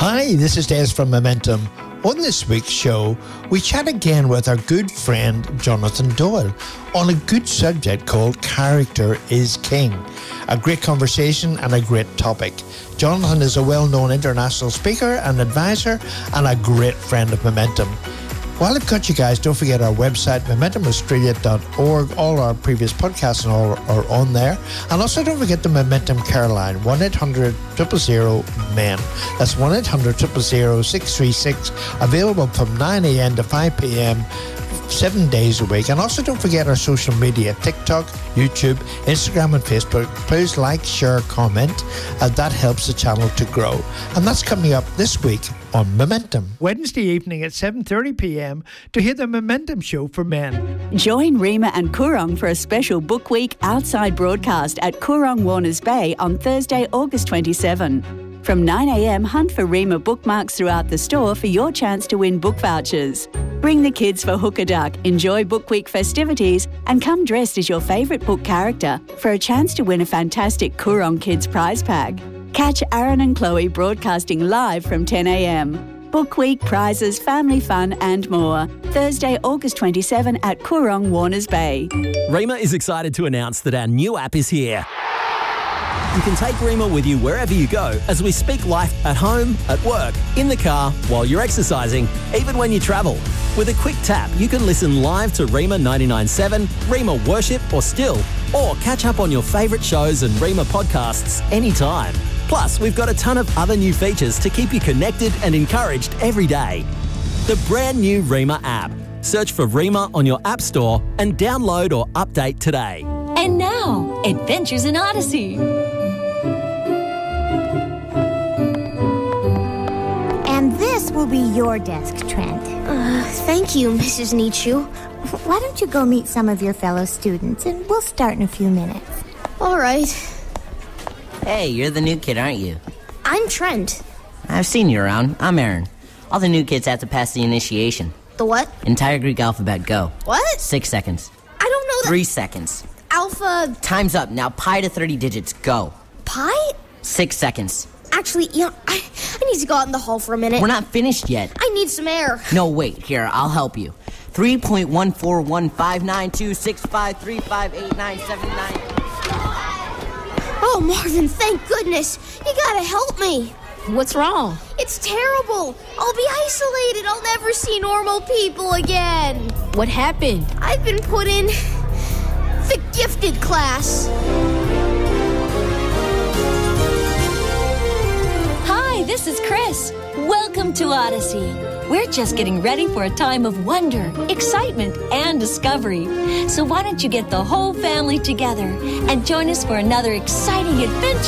Hi, this is Des from Momentum. On this week's show, we chat again with our good friend Jonathan Doyle on a good subject called Character is King. A great conversation and a great topic. Jonathan is a well-known international speaker and advisor and a great friend of Momentum. While I've got you guys, don't forget our website, MomentumAustralia.org. All our previous podcasts and all are on there. And also don't forget the Momentum Care Line, 1-800-000-MEN. That's 1-800-000-636, available from 9 a.m. to 5 p.m. 7 days a week. And also don't forget our social media, TikTok, YouTube, Instagram and Facebook. Please like, share, comment. That helps the channel to grow. And that's coming up this week on Momentum. Wednesday evening at 7:30 p.m. to hear the Momentum Show for Men. Join Rima and Coorong for a special Book Week outside broadcast at Coorong Warners Bay on Thursday, August 27. From 9 a.m, hunt for Rima bookmarks throughout the store for your chance to win book vouchers. Bring the kids for Hook a Duck, enjoy Book Week festivities, and come dressed as your favourite book character for a chance to win a fantastic Coorong Kids prize pack. Catch Aaron and Chloe broadcasting live from 10 a.m. Book Week, prizes, family fun and more. Thursday, August 27 at Coorong Warners Bay. Rima is excited to announce that our new app is here. You can take Rima with you wherever you go as we speak life at home, at work, in the car, while you're exercising, even when you travel. With a quick tap, you can listen live to Rima 99.7, Rima Worship or Still, or catch up on your favourite shows and Rima podcasts anytime. Plus, we've got a ton of other new features to keep you connected and encouraged every day. The brand new Rima app. Search for Rima on your app store and download or update today. And now, Adventures in Odyssey. And this will be your desk, Trent. Thank you, Mrs. Nichu. Why don't you go meet some of your fellow students, and we'll start in a few minutes. All right. Hey, you're the new kid, aren't you? I'm Trent. I've seen you around. I'm Aaron. All the new kids have to pass the initiation. The what? Entire Greek alphabet, go. What? 6 seconds. I don't know that. 3 seconds. Alpha... Time's up. Now pi to 30 digits, go. Pi? 6 seconds. Actually, I need to go out in the hall for a minute. We're not finished yet. I need some air. No, wait. Here, I'll help you. 3.1415926535897. Oh, Marvin, thank goodness. You gotta help me. What's wrong? It's terrible. I'll be isolated. I'll never see normal people again. What happened? I've been put in the gifted class. Hi, this is Chris. Welcome to Odyssey. We're just getting ready for a time of wonder, excitement, and discovery. So why don't you get the whole family together and join us for another exciting adventure